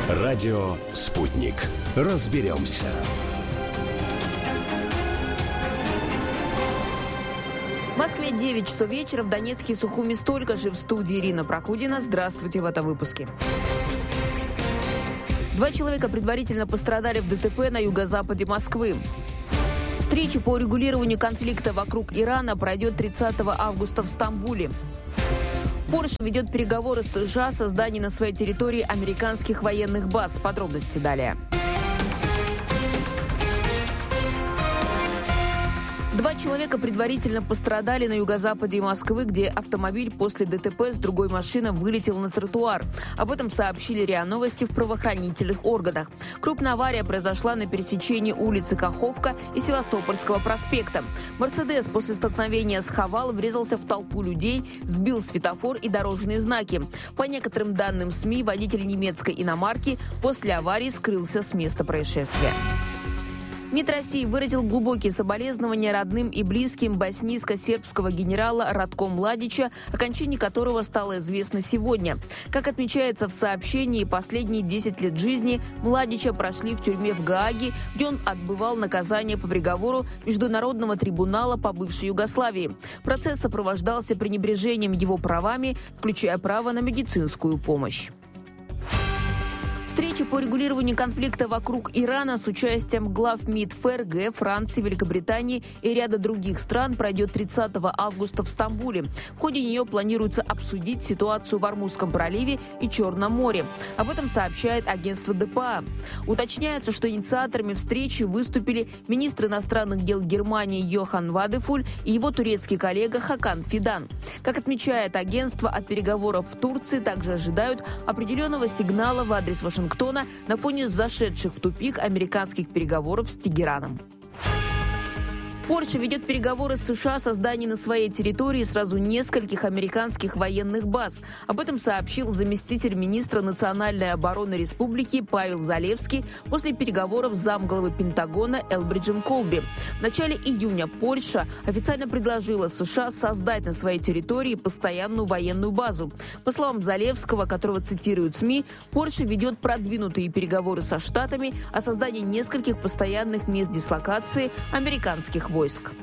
Радио «Спутник». Разберемся. В Москве 9 часов вечера, в Донецке и Сухуми столько же. В студии Ирина Прокудина. Здравствуйте в этом выпуске. 2 человека предварительно пострадали в ДТП на юго-западе Москвы. Встреча по урегулированию конфликта вокруг Ирана пройдет 30 августа в Стамбуле. Польша ведет переговоры с США о создании на своей территории американских военных баз. Подробности далее. 2 человека предварительно пострадали на юго-западе Москвы, где автомобиль после ДТП с другой машины вылетел на тротуар. Об этом сообщили РИА Новости в правоохранительных органах. Крупная авария произошла на пересечении улицы Каховка и Севастопольского проспекта. «Мерседес» после столкновения с «Хавал» врезался в толпу людей, сбил светофор и дорожные знаки. По некоторым данным СМИ, водитель немецкой иномарки после аварии скрылся с места происшествия. МИД России выразил глубокие соболезнования родным и близким боснийско-сербского генерала Радко Младича, о кончине которого стало известно сегодня. Как отмечается в сообщении, последние 10 лет жизни Младича прошли в тюрьме в Гааге, где он отбывал наказание по приговору Международного трибунала по бывшей Югославии. Процесс сопровождался пренебрежением его правами, включая право на медицинскую помощь. Встреча по регулированию конфликта вокруг Ирана с участием глав МИД ФРГ, Франции, Великобритании и ряда других стран пройдет 30 августа в Стамбуле. В ходе нее планируется обсудить ситуацию в Ормузском проливе и Черном море. Об этом сообщает агентство ДПА. Уточняется, что инициаторами встречи выступили министр иностранных дел Германии Йохан Вадефуль и его турецкий коллега Хакан Фидан. Как отмечает агентство, от переговоров в Турции также ожидают определенного сигнала в адрес Вашингтона на фоне зашедших в тупик американских переговоров с Тегераном. Польша ведет переговоры с США о создании на своей территории сразу нескольких американских военных баз. Об этом сообщил заместитель министра национальной обороны республики Павел Залевский после переговоров с замглавы Пентагона Элбриджем Колби. В начале июня Польша официально предложила США создать на своей территории постоянную военную базу. По словам Залевского, которого цитируют СМИ, Польша ведет продвинутые переговоры со Штатами о создании нескольких постоянных мест дислокации американских войск.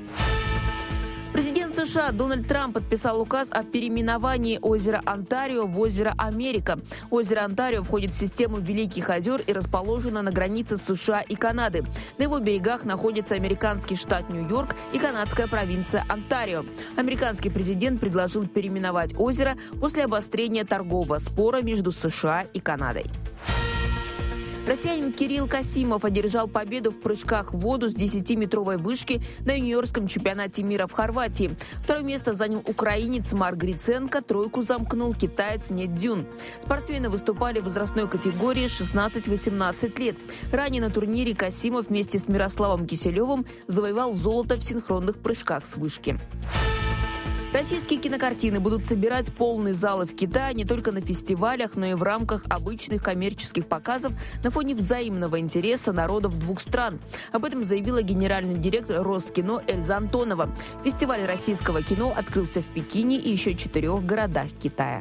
Президент США Дональд Трамп подписал указ о переименовании озера Онтарио в озеро Америка. Озеро Онтарио входит в систему Великих озер и расположено на границе США и Канады. На его берегах находится американский штат Нью-Йорк и канадская провинция Онтарио. Американский президент предложил переименовать озеро после обострения торгового спора между США и Канадой. Россиянин Кирилл Касимов одержал победу в прыжках в воду с 10-метровой вышки на юниорском чемпионате мира в Хорватии. Второе место занял украинец Марк Гриценко, тройку замкнул китаец Нет Дюн. Спортсмены выступали в возрастной категории 16-18 лет. Ранее на турнире Касимов вместе с Мирославом Киселевым завоевал золото в синхронных прыжках с вышки. Российские кинокартины будут собирать полные залы в Китае не только на фестивалях, но и в рамках обычных коммерческих показов на фоне взаимного интереса народов двух стран. Об этом заявила генеральный директор Роскино Эльза Антонова. Фестиваль российского кино открылся в Пекине и еще 4 городах Китая.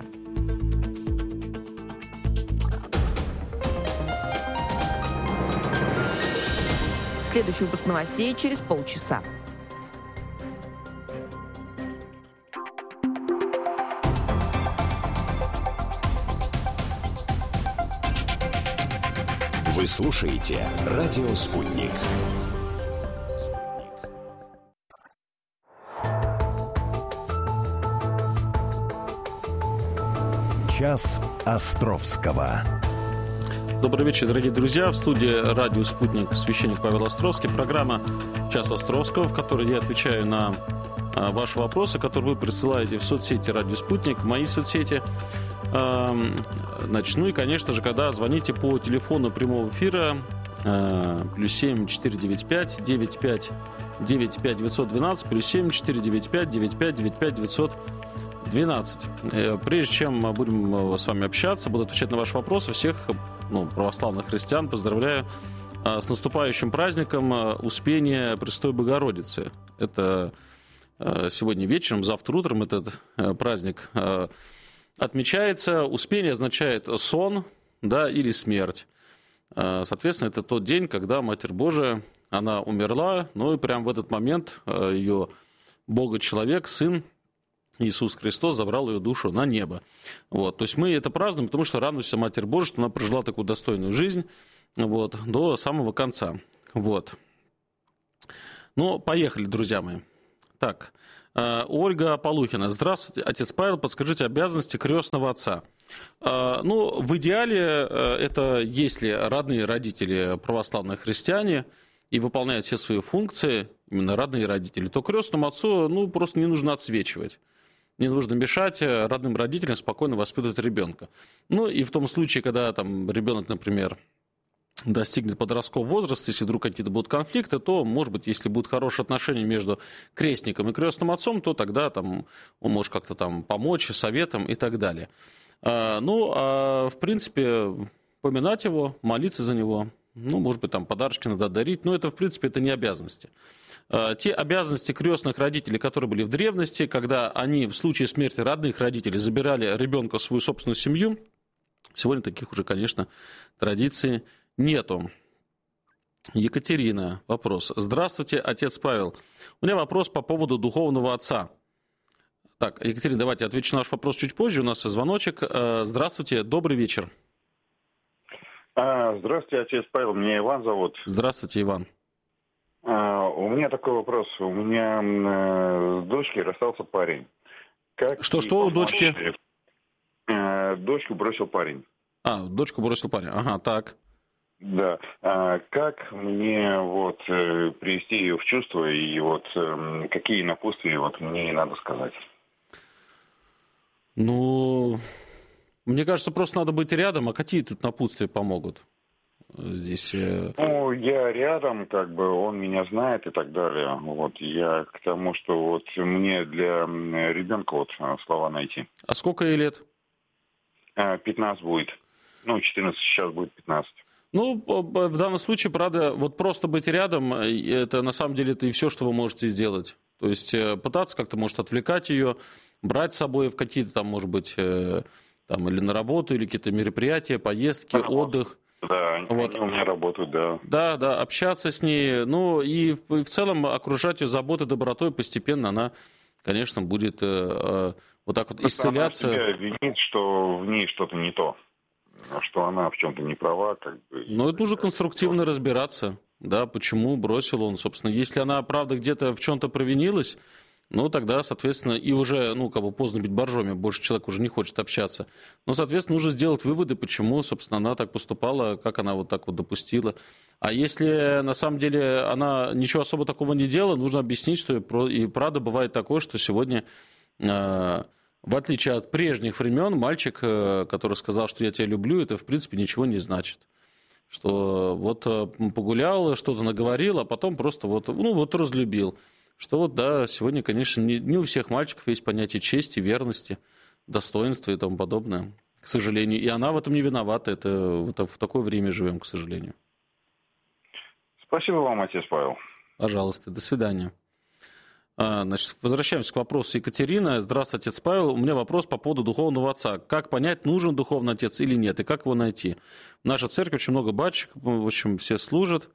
Следующий выпуск новостей через полчаса. Вы слушаете «Радио Спутник». Час Островского. Добрый вечер, дорогие друзья. В студии «Радио Спутник» священник Павел Островский. Программа «Час Островского», в которой я отвечаю на ваши вопросы, которые вы присылаете в соцсети «Радио Спутник», в мои соцсети. Ну и, конечно же, когда звоните по телефону прямого эфира +7 495 95 95 912 +7 495 95 95 912. Прежде чем мы будем с вами общаться, буду отвечать на ваши вопросы, всех православных христиан поздравляю с наступающим праздником Успения Престой Богородицы. Это сегодня вечером, завтра утром этот праздник отмечается. Успение означает сон, да, или смерть. Соответственно, это тот день, когда Матерь Божия, она умерла, ну и прямо в этот момент ее Бога-человек, Сын Иисус Христос, забрал ее душу на небо. Вот. То есть мы это празднуем, потому что радуемся Матерь Божией, что она прожила такую достойную жизнь вот, до самого конца. Вот. Ну, поехали, друзья мои. Так, Ольга Полухина. Здравствуйте, отец Павел, подскажите обязанности крестного отца. Ну, в идеале это если родные родители православные христиане и выполняют все свои функции, именно родные родители, то крестному отцу ну, просто не нужно отсвечивать. Не нужно мешать родным родителям спокойно воспитывать ребенка. Ну и в том случае, когда там ребенок, например, достигнет подросткового возраста, если вдруг какие-то будут конфликты, то, может быть, если будут хорошие отношения между крестником и крестным отцом, то тогда там, он может как-то там помочь советом и так далее. Ну, а в принципе, поминать его, молиться за него, ну, может быть, там подарочки надо дарить, но это, в принципе, это не обязанности. Те обязанности крестных родителей, которые были в древности, когда они в случае смерти родных родителей забирали ребенка в свою собственную семью, сегодня таких уже, конечно, традиций нету. Екатерина, вопрос. Здравствуйте, отец Павел. У меня вопрос по поводу духовного отца. Так, Екатерина, давайте отвечу на наш вопрос чуть позже. У нас звоночек. Здравствуйте, добрый вечер. Здравствуйте, отец Павел. Меня Иван зовут. Здравствуйте, Иван. У меня такой вопрос. У меня с дочкой расстался парень. Что у дочки? Дочку бросил парень. Дочку бросил парень. Ага, так. Да. Как мне вот привести ее в чувство и вот какие напутствия вот мне надо сказать? Ну, мне кажется, просто надо быть рядом, а какие тут напутствия помогут? Здесь... Ну, я рядом, как бы, он меня знает и так далее. Вот, я к тому, что вот мне для ребенка вот слова найти. А сколько ей лет? 15 будет. Ну, 14 сейчас будет 15. Ну, в данном случае, правда, вот просто быть рядом, это на самом деле это и все, что вы можете сделать. То есть пытаться как-то, может, отвлекать ее, брать с собой в какие-то там, может быть, там, или на работу, или какие-то мероприятия, поездки, отдых. Да, вот. Они у меня работают, да. Да, общаться с ней, ну, и в целом окружать ее заботой, добротой, постепенно она, конечно, будет вот так вот исцеляться. Она себя винит, что в ней что-то не то. Что она в чем-то не права, как бы. Ну, это уже конструктивно разбираться, да, почему бросил он, собственно. Если она, правда, где-то в чем-то провинилась, ну, тогда, соответственно, и уже, ну, как бы поздно бить боржоми, больше человек уже не хочет общаться. Но, соответственно, нужно сделать выводы, почему, собственно, она так поступала, как она вот так вот допустила. А если, на самом деле, она ничего особо такого не делала, нужно объяснить, что и правда бывает такое, что сегодня... В отличие от прежних времен, мальчик, который сказал, что я тебя люблю, это, в принципе, ничего не значит. Что вот погулял, что-то наговорил, а потом просто вот, ну, вот разлюбил. Что вот, да, сегодня, конечно, не у всех мальчиков есть понятие чести, верности, достоинства и тому подобное, к сожалению. И она в этом не виновата. Это в такое время живем, к сожалению. Спасибо вам, отец Павел. Пожалуйста, до свидания. Значит, возвращаемся к вопросу Екатерины. Здравствуйте, отец Павел. У меня вопрос по поводу духовного отца. Как понять, нужен духовный отец или нет, и как его найти? В нашей церкви очень много батюшек, в общем, все служат.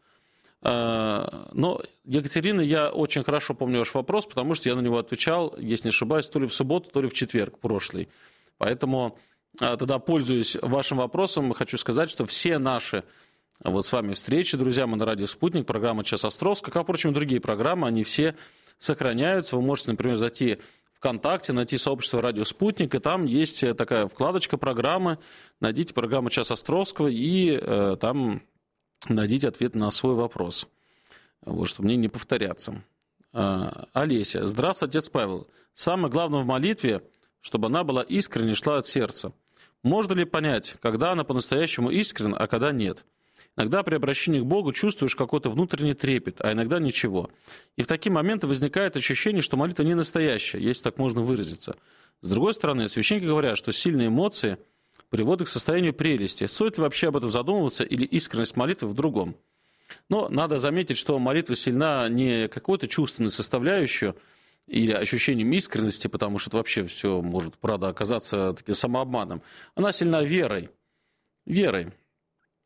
Но, Екатерина, я очень хорошо помню ваш вопрос, потому что я на него отвечал, если не ошибаюсь, то ли в субботу, то ли в четверг прошлый. Поэтому, тогда, пользуясь вашим вопросом, хочу сказать, что все наши вот с вами встречи, друзья, мы на радио «Спутник», программа «Час Островского», как, впрочем, другие программы, они все сохраняются. Вы можете, например, зайти ВКонтакте, найти сообщество «Радио Спутник», и там есть такая вкладочка программы. Найдите программу «Час Островского» и там найдите ответ на свой вопрос, вот, чтобы мне не повторяться. Олеся. Здравствуйте, отец Павел. Самое главное в молитве, чтобы она была искренне, шла от сердца. Можно ли понять, когда она по-настоящему искренна, а когда нет? Иногда при обращении к Богу чувствуешь какой-то внутренний трепет, а иногда ничего. И в такие моменты возникает ощущение, что молитва не настоящая, если так можно выразиться. С другой стороны, священники говорят, что сильные эмоции приводят к состоянию прелести. Стоит ли вообще об этом задумываться или искренность молитвы в другом? Но надо заметить, что молитва сильна не какой-то чувственной составляющей или ощущением искренности, потому что это вообще все может, правда, оказаться таким самообманом. Она сильна верой. Верой.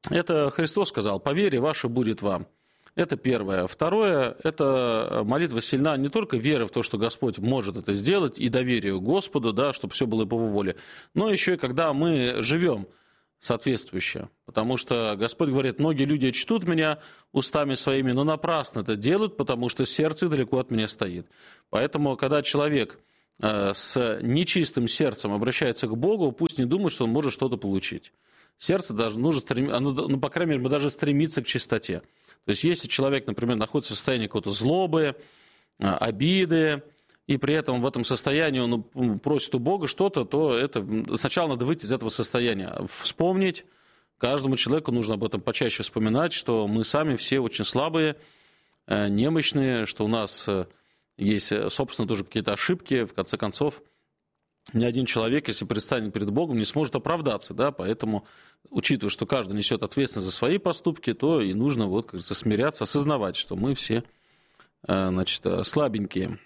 Это Христос сказал: «По вере вашей будет вам». Это первое. Второе, это молитва сильна не только верой в то, что Господь может это сделать, и доверию Господу, да, чтобы все было по его воле, но еще и когда мы живем соответствующе. Потому что Господь говорит: многие люди чтут меня устами своими, но напрасно это делают, потому что сердце далеко от меня стоит. Поэтому, когда человек с нечистым сердцем обращается к Богу, пусть не думает, что он может что-то получить. Сердце даже нужно стремиться, ну, по крайней мере, мы должны стремиться к чистоте. То есть, если человек, например, находится в состоянии какой-то злобы, обиды, и при этом в этом состоянии он просит у Бога что-то, то это сначала надо выйти из этого состояния. Вспомнить, каждому человеку нужно об этом почаще вспоминать, что мы сами все очень слабые, немощные, что у нас есть, собственно, тоже какие-то ошибки. В конце концов, ни один человек, если предстанет перед Богом, не сможет оправдаться. Да? Поэтому, учитывая, что каждый несет ответственность за свои поступки, то и нужно, вот, как говорится, смиряться, осознавать, что мы все, значит, слабенькие.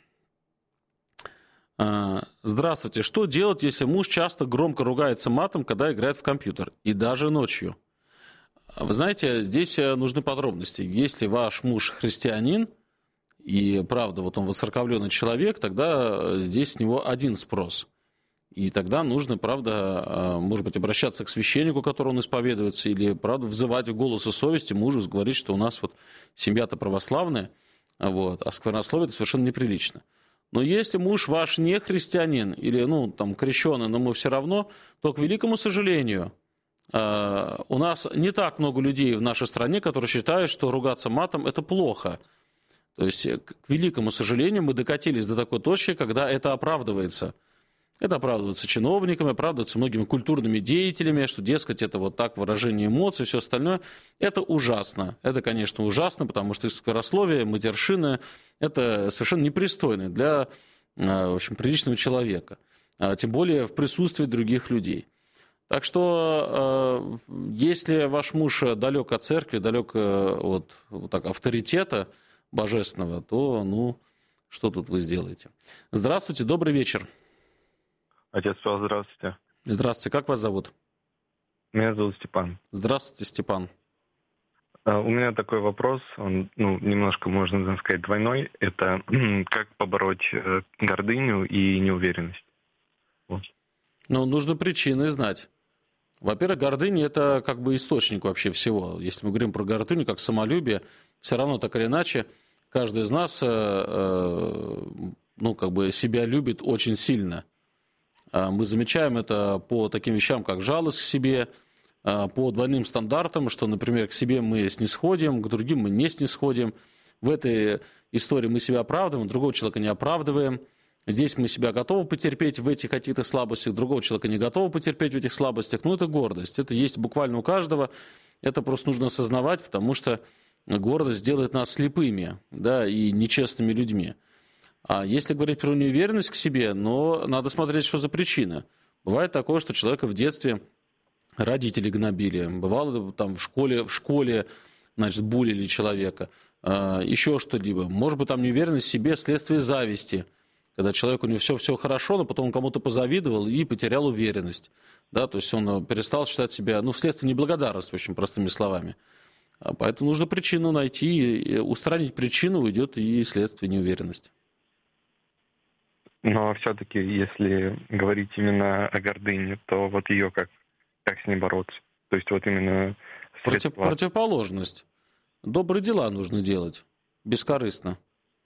Здравствуйте. Что делать, если муж часто громко ругается матом, когда играет в компьютер, и даже ночью? Вы знаете, здесь нужны подробности. Если ваш муж христианин, и правда, вот он воцерковленный человек, тогда здесь с него один спрос. И тогда нужно, правда, может быть, обращаться к священнику, которому он исповедуется, или, правда, взывать в голос и совести мужу, говорить, что у нас вот семья-то православная, вот, а сквернословие это совершенно неприлично. Но если муж ваш не христианин или, ну, там, крещеный, но мы все равно, то, к великому сожалению, у нас не так много людей в нашей стране, которые считают, что ругаться матом – это плохо. То есть, к великому сожалению, мы докатились до такой точки, когда это оправдывается. Это оправдывается чиновниками, оправдывается многими культурными деятелями, что, дескать, это вот так выражение эмоций и все остальное. Это ужасно. Это, конечно, ужасно, потому что сквернословие, матершина – это совершенно непристойно для, в общем, приличного человека. Тем более в присутствии других людей. Так что, если ваш муж далек от церкви, далек от вот так, авторитета божественного, то, ну, что тут вы сделаете? Здравствуйте, добрый вечер. Отец Павел, здравствуйте. Здравствуйте, как вас зовут? Меня зовут Степан. Здравствуйте, Степан. У меня такой вопрос, он, ну, немножко, можно сказать, двойной. Это как побороть гордыню и неуверенность? Вот. Ну, нужно причины знать. Во-первых, гордыня – это как бы источник вообще всего. Если мы говорим про гордыню, как самолюбие, все равно так или иначе каждый из нас, ну, как бы себя любит очень сильно. Мы замечаем это по таким вещам, как жалость к себе, по двойным стандартам, что, например, к себе мы снисходим, к другим мы не снисходим. В этой истории мы себя оправдываем, другого человека не оправдываем. Здесь мы себя готовы потерпеть в этих каких-то слабостях, другого человека не готовы потерпеть в этих слабостях. Но это гордость. Это есть буквально у каждого. Это просто нужно осознавать, потому что гордость делает нас слепыми, да, и нечестными людьми. А если говорить про неуверенность к себе, но надо смотреть, что за причина. Бывает такое, что человека в детстве родители гнобили. Бывало там в школе, значит, булили человека. Еще что-либо. Может быть, там неуверенность в себе вследствие зависти. Когда человеку у него все хорошо, но потом он кому-то позавидовал и потерял уверенность. Да, то есть он перестал считать себя, ну, вследствие неблагодарности, очень простыми словами. Поэтому нужно причину найти, и устранить причину, уйдет и следствие неуверенности. Но все-таки, если говорить именно о гордыне, то вот ее как с ней бороться? То есть вот именно противоположность. Добрые дела нужно делать, бескорыстно.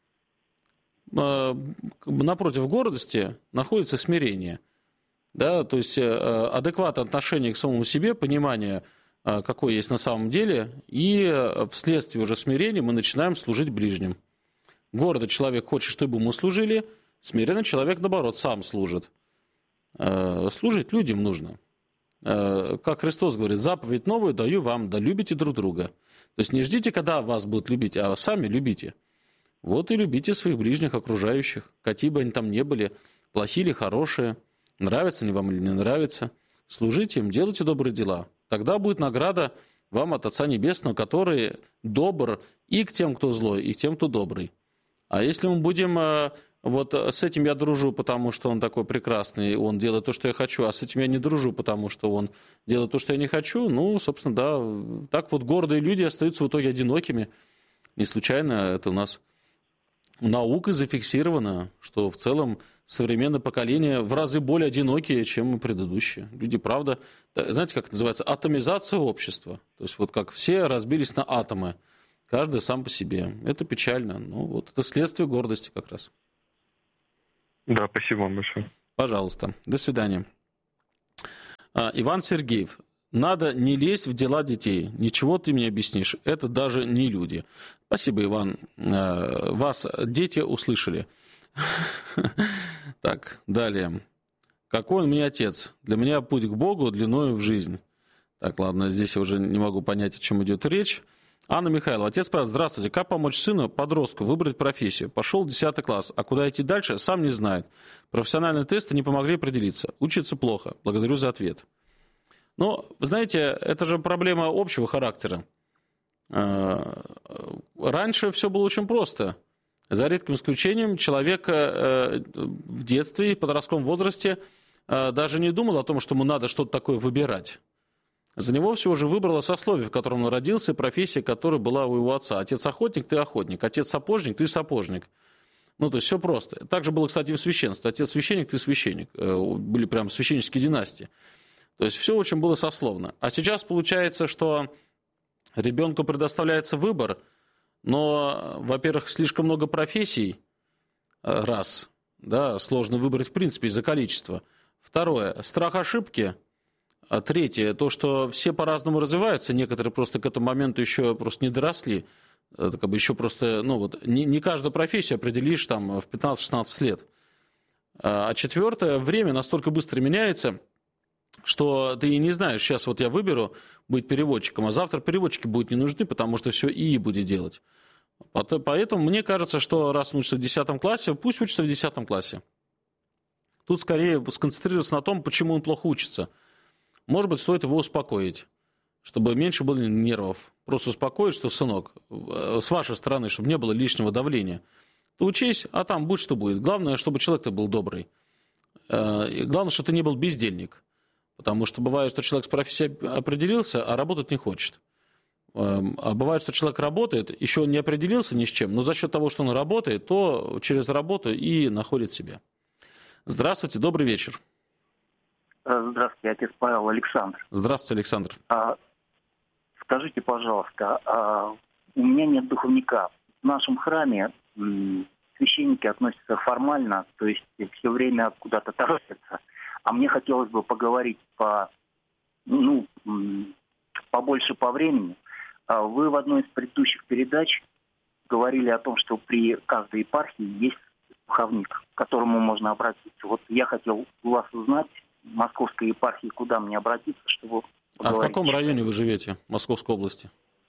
Напротив гордости находится смирение. Да? То есть адекватное отношение к самому себе, понимание, какое есть на самом деле, и вследствие уже смирения мы начинаем служить ближним. Гордый человек хочет, чтобы ему служили, смиренный человек, наоборот, сам служит. Служить людям нужно. Как Христос говорит, заповедь новую даю вам, да любите друг друга. То есть не ждите, когда вас будут любить, а сами любите. Вот и любите своих ближних, окружающих, какие бы они там ни были, плохие или хорошие, нравятся они вам или не нравятся. Служите им, делайте добрые дела. Тогда будет награда вам от Отца Небесного, который добр и к тем, кто злой, и к тем, кто добрый. А если мы будем вот с этим я дружу, потому что он такой прекрасный, он делает то, что я хочу, а с этим я не дружу, потому что он делает то, что я не хочу. Ну, собственно, да, так вот гордые люди остаются в итоге одинокими. Не случайно это у нас наукой зафиксировано, что в целом современное поколение в разы более одинокие, чем предыдущие. Люди, правда, знаете, как это называется, атомизация общества. То есть вот как все разбились на атомы, каждый сам по себе. Это печально. Ну вот это следствие гордости как раз. Да, спасибо вам большое. Пожалуйста. До свидания. Иван Сергеев. Надо не лезть в дела детей. Ничего ты мне объяснишь. Это даже не люди. Спасибо, Иван. Вас дети услышали. Так, далее. Какой он мне отец? Для меня путь к Богу длиною в жизнь. Так, ладно, здесь я уже не могу понять, о чем идет речь. Анна Михайлова. Отец спрашивает: здравствуйте, как помочь сыну, подростку, выбрать профессию? Пошел в 10 класс, а куда идти дальше, сам не знает. Профессиональные тесты не помогли определиться. Учится плохо. Благодарю за ответ. Но, вы знаете, это же проблема общего характера. Раньше все было очень просто. За редким исключением человек в детстве и в подростковом возрасте даже не думал о том, что ему надо что-то такое выбирать. За него все уже выбрало сословие, в котором он родился, и профессия, которая была у его отца. Отец охотник, ты охотник. Отец сапожник, ты сапожник. Ну, то есть все просто. Так же было, кстати, и в священстве. Отец священник, ты священник. Были прям священнические династии. То есть все очень было сословно. А сейчас получается, что ребенку предоставляется выбор, но, во-первых, слишком много профессий, раз, да, сложно выбрать в принципе из-за количества. Второе, страх ошибки. Третье, то, что все по-разному развиваются, некоторые просто к этому моменту еще просто не доросли, как бы еще просто, ну вот, не каждую профессию определишь там в 15-16 лет. А четвертое, время настолько быстро меняется, что ты и не знаешь, сейчас вот я выберу быть переводчиком, а завтра переводчики будут не нужны, потому что все ИИ будет делать. Поэтому мне кажется, что раз он учится в 10 классе, пусть учится в 10 классе. Тут скорее сконцентрироваться на том, почему он плохо учится. Может быть, стоит его успокоить, чтобы меньше было нервов. Просто успокоить, что, сынок, с вашей стороны, чтобы не было лишнего давления. Ты учись, а там будь что будет. Главное, чтобы человек-то был добрый. И главное, чтобы ты не был бездельник. Потому что бывает, что человек с профессией определился, а работать не хочет. А бывает, что человек работает, еще не определился ни с чем, но за счет того, что он работает, то через работу и находит себя. Здравствуйте, добрый вечер. Здравствуйте, отец Павел, Александр. Здравствуйте, Александр. Скажите, пожалуйста, у меня нет духовника. В нашем храме священники относятся формально, то есть все время куда-то торопятся. А мне хотелось бы поговорить побольше по времени. Вы в одной из предыдущих передач говорили о том, что при каждой епархии есть духовник, к которому можно обратиться. Вот я хотел у вас узнать, в Московской епархии, куда мне обратиться, чтобы поговорить. А в каком районе вы живете, Московской области?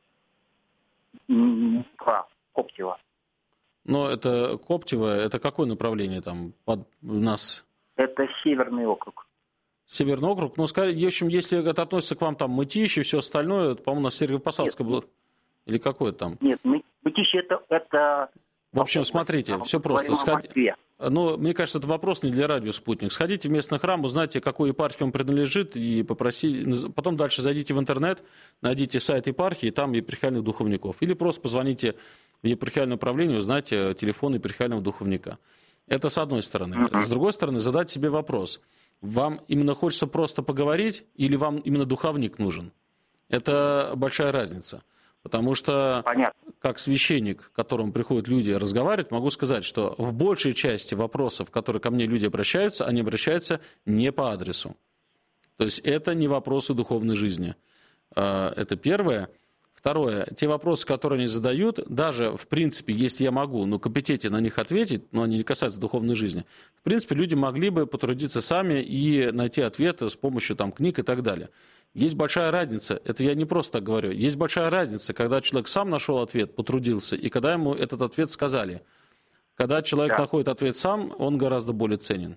Коптево. Но это Коптево, это какое направление там у нас? Это Северный округ. Северный округ? Ну, скорее, в общем, если это относится к вам, там, Мытищи и все остальное, это, по-моему, у нас Сергиево-Посадское было. Или какое там? Нет, Мытищи это... В общем, смотрите, все просто. Ну, мне кажется, это вопрос не для радио «Спутник». Сходите в местный храм, узнайте, какой епархии он принадлежит, и попросите. Потом дальше зайдите в интернет, найдите сайт епархии, там епархиальных духовников. Или просто позвоните в епархиальное управление, узнайте телефон епархиального духовника. Это с одной стороны. С другой стороны, задать себе вопрос. Вам именно хочется просто поговорить, или вам именно духовник нужен? Это большая разница. Потому что, как священник, к которому приходят люди разговаривать, могу сказать, что в большей части вопросов, которые ко мне люди обращаются, они обращаются не по адресу. То есть это не вопросы духовной жизни. Это первое. Второе. Те вопросы, которые они задают, даже, в принципе, если я могу, компетентен на них ответить, но они не касаются духовной жизни, в принципе, люди могли бы потрудиться сами и найти ответы с помощью книг и так далее. Есть большая разница, это я не просто так говорю, есть большая разница, когда человек сам нашел ответ, потрудился, и когда ему этот ответ сказали. Когда человек находит ответ сам, он гораздо более ценен.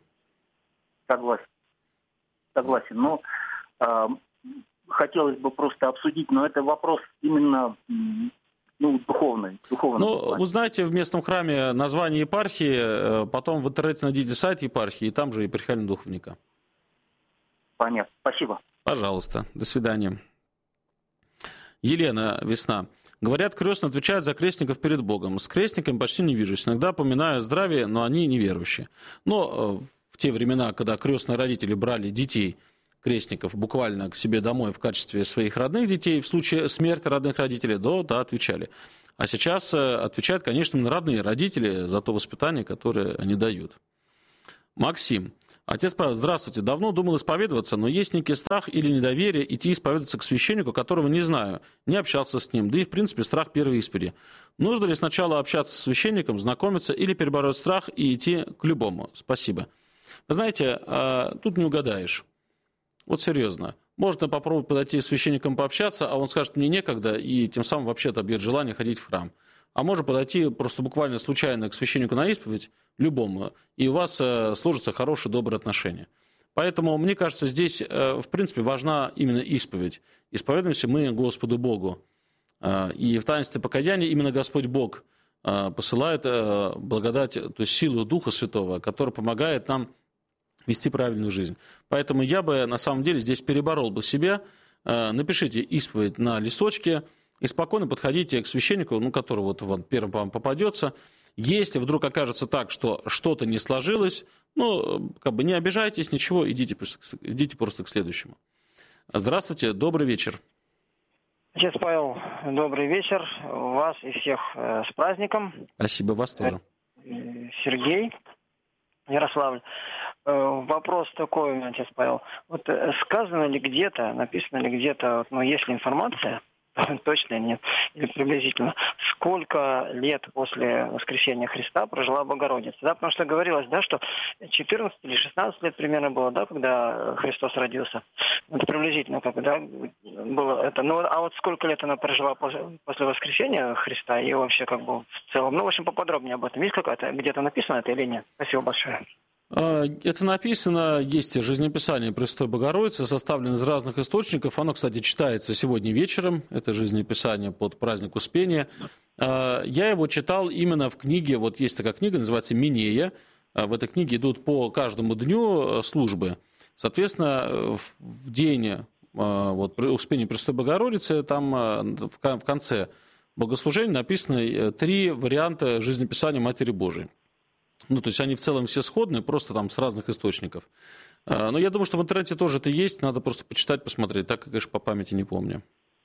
Согласен. Но хотелось бы просто обсудить, но это вопрос именно духовной. Ну, вы знаете, в местном храме название епархии, потом в интернете найдите сайт епархии, и там же епархиального духовника. Понятно. Спасибо. Пожалуйста. До свидания. Елена, Весна. Говорят, крестные отвечают за крестников перед Богом. С крестниками почти не вижусь. Иногда поминаю здравие, но они неверующие. Но в те времена, когда крестные родители брали детей, крестников, буквально к себе домой в качестве своих родных детей, в случае смерти родных родителей, да, отвечали. А сейчас отвечают, конечно, именно родные родители за то воспитание, которое они дают. Максим. Отец Павел, здравствуйте. Давно думал исповедоваться, но есть некий страх или недоверие идти исповедоваться к священнику, которого не знаю, не общался с ним, да и, в принципе, страх первой исповеди. Нужно ли сначала общаться с священником, знакомиться или перебороть страх и идти к любому? Спасибо. Вы знаете, тут не угадаешь. Вот серьезно. Можно попробовать подойти с священником пообщаться, а он скажет, мне некогда, и тем самым вообще отобьет желание ходить в храм. А можно подойти просто буквально случайно к священнику на исповедь, любому, и у вас сложатся хорошие, добрые отношения. Поэтому, мне кажется, здесь, в принципе, важна именно исповедь. Исповедуемся мы Господу Богу. И в таинстве покаяния именно Господь Бог посылает благодать, то есть силу Духа Святого, которая помогает нам вести правильную жизнь. Поэтому я бы, на самом деле, здесь переборол бы себя. Напишите исповедь на листочке и спокойно подходите к священнику, который вот первым вам попадется. Если вдруг окажется так, что что-то не сложилось, не обижайтесь, ничего, идите просто к следующему. Здравствуйте, добрый вечер. Отец Павел, добрый вечер. Вас и всех с праздником. Спасибо, вас тоже. Сергей, Ярославль. Вопрос такой у меня, отец Павел. Вот сказано ли где-то, написано ли где-то, есть ли информация, точно нет, или приблизительно, сколько лет после воскресения Христа прожила Богородица? Да, потому что говорилось, что 14 или 16 лет примерно было, когда Христос родился. Это приблизительно, когда было это. А вот сколько лет она прожила после воскресения Христа и вообще в целом? В общем, поподробнее об этом. Есть какая-то, где-то написано это или нет? Спасибо большое. Это написано, есть жизнеписание Пресвятой Богородицы, составлено из разных источников. Оно, кстати, читается сегодня вечером. Это жизнеписание под праздник Успения. Я его читал именно в книге, вот есть такая книга, называется «Минея». В этой книге идут по каждому дню службы. Соответственно, в день Успения Пресвятой Богородицы, там в конце богослужения написано 3 варианта жизнеписания Матери Божией. То есть они в целом все сходные, просто там с разных источников. Но я думаю, что в интернете тоже это есть, надо просто почитать, посмотреть. Так, конечно, по памяти не помню.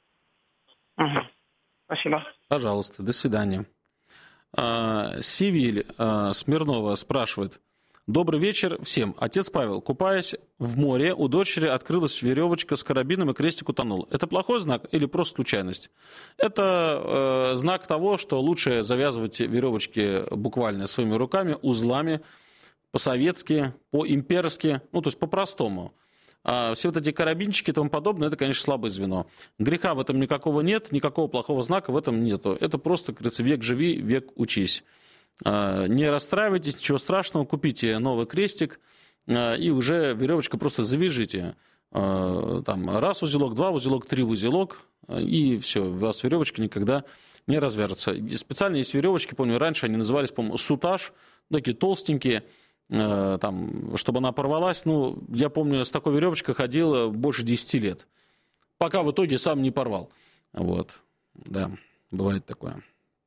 Спасибо. Пожалуйста, до свидания. Сивиль Смирнова спрашивает. Добрый вечер всем. Отец Павел, купаясь в море, у дочери открылась веревочка с карабином, и крестик утонул. Это плохой знак или просто случайность? Это знак того, что лучше завязывать веревочки буквально своими руками, узлами, по-советски, по-имперски, то есть по-простому. А все вот эти карабинчики и тому подобное, это, конечно, слабое звено. Греха в этом никакого нет, никакого плохого знака в этом нету. Это просто, как говорится, век живи, век учись. Не расстраивайтесь, ничего страшного, купите новый крестик и уже веревочку просто завяжите. Там раз узелок, 2 узелок, 3 узелок, и все, у вас веревочка никогда не развяжется. Специально есть веревочки, помню, раньше они назывались, по-моему, сутаж, такие толстенькие, чтобы она порвалась. Я помню, с такой веревочкой ходил больше 10 лет, пока в итоге сам не порвал. Да, бывает такое.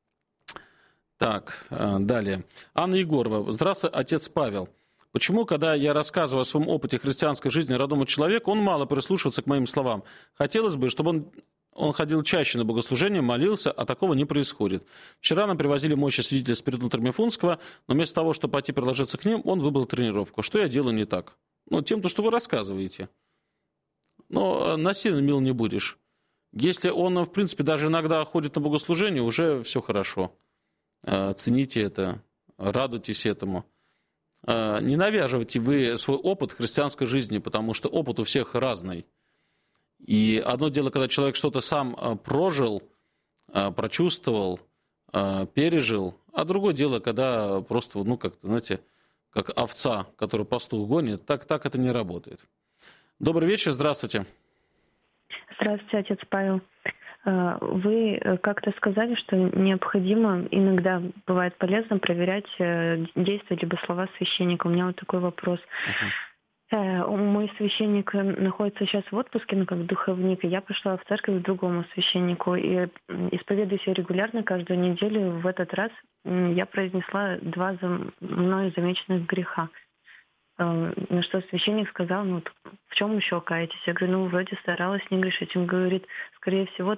Так, далее. Анна Егорова. Здравствуйте, отец Павел. Почему, когда я рассказываю о своем опыте христианской жизни родному человеку, он мало прислушивается к моим словам? Хотелось бы, чтобы он ходил чаще на богослужение, молился, а такого не происходит. Вчера нам привозили мощи свидетеля Спиридонова Мифунского, но вместо того, чтобы пойти приложиться к ним, он выбрал тренировку. Что я делаю не так? Тем, что вы рассказываете. Но насильно мил не будешь. Если он, в принципе, даже иногда ходит на богослужение, уже все хорошо. Цените это, радуйтесь этому. Не навязывайте вы свой опыт христианской жизни, потому что опыт у всех разный. И одно дело, когда человек что-то сам прожил, прочувствовал, пережил, а другое дело, когда просто, как овца, которую пастух гонит, так это не работает. Добрый вечер, здравствуйте. Здравствуйте, отец Павел. Вы как-то сказали, что необходимо, иногда бывает полезно проверять действия либо слова священника. У меня вот такой вопрос. Мой священник находится сейчас в отпуске, как духовник, и я пошла в церковь к другому священнику, и исповедуюсь я регулярно каждую неделю. В этот раз я произнесла 2 мною замеченных греха. На что священник сказал, в чем еще каетесь? Я говорю, вроде старалась не грешить. Он говорит, скорее всего,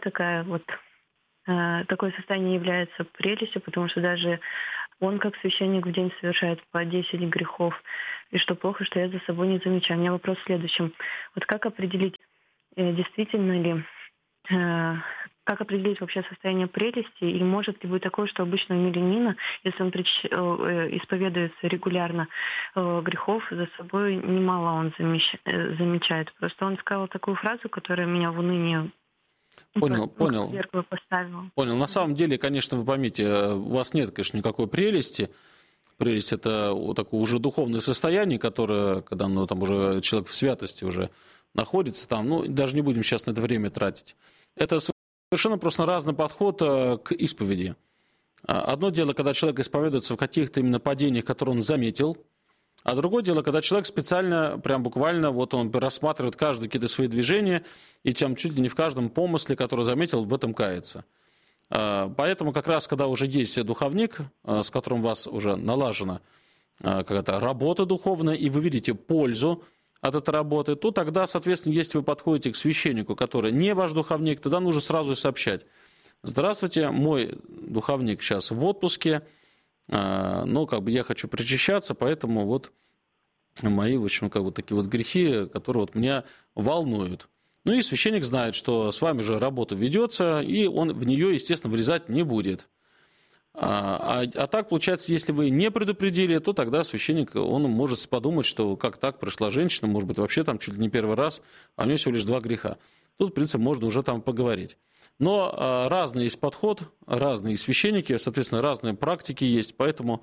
такое состояние является прелестью, потому что даже он, как священник, в день совершает по 10 грехов. И что плохо, что я за собой не замечаю. У меня вопрос в следующем. Как определить, действительно ли, как определить вообще состояние прелести? И может ли быть такое, что обычного мирянина, если он исповедуется регулярно, грехов за собой немало он замечает? Просто он сказал такую фразу, которая меня в уныние Понял. Понял. На самом деле, конечно, вы поймите, у вас нет, конечно, никакой прелести. Прелесть – это такое уже духовное состояние, которое, когда уже человек в святости уже находится там, даже не будем сейчас на это время тратить. Это совершенно просто разный подход к исповеди. Одно дело, когда человек исповедуется в каких-то именно падениях, которые он заметил, а другое дело, когда человек специально, прям буквально, он рассматривает каждые какие-то свои движения и чуть ли не в каждом помысле, который заметил, в этом кается. Поэтому как раз, когда уже есть духовник, с которым у вас уже налажена какая-то работа духовная, и вы видите пользу от этой работы, то тогда, соответственно, если вы подходите к священнику, который не ваш духовник, тогда нужно сразу сообщать. Здравствуйте, мой духовник сейчас в отпуске, но я хочу причащаться, поэтому мои, в общем, такие грехи, которые меня волнуют. И священник знает, что с вами же работа ведется, и он в нее, естественно, влезать не будет. А так, получается, если вы не предупредили, то тогда священник, он может подумать, что как так, пришла женщина, может быть, вообще там чуть ли не первый раз, а у нее всего лишь 2 греха. Тут, в принципе, можно уже там поговорить. Но разный есть подход, разные священники, соответственно, разные практики есть, поэтому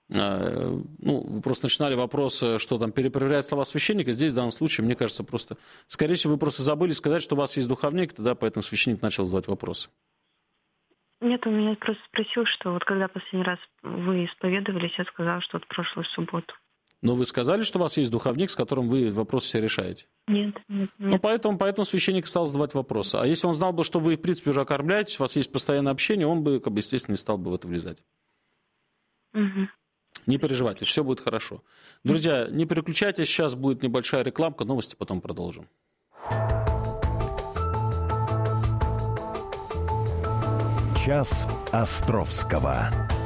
вы просто начинали вопрос, что там перепроверять слова священника. Здесь в данном случае, мне кажется, просто, скорее всего, вы просто забыли сказать, что у вас есть духовник, тогда поэтому священник начал задавать вопросы. Нет, он меня просто спросил, что когда последний раз вы исповедовались, я сказала, что прошлую субботу. Но вы сказали, что у вас есть духовник, с которым вы вопросы все решаете? Нет. Поэтому священник стал задавать вопросы. А если он знал бы, что вы, в принципе, уже окормляетесь, у вас есть постоянное общение, он бы, естественно, не стал бы в это влезать. Угу. Не переживайте, все будет хорошо. Друзья, не переключайтесь, сейчас будет небольшая рекламка, новости потом продолжим. Час Островского.